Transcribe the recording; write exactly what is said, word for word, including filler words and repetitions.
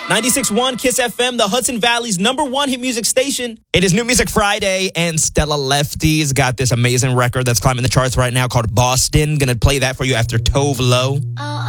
ninety-six point one Kiss F M, the Hudson Valley's number one hit music station. It is New Music Friday, and Stella Lefty's got this amazing record that's climbing the charts right now called Boston. Gonna play that for you after Tove Lo.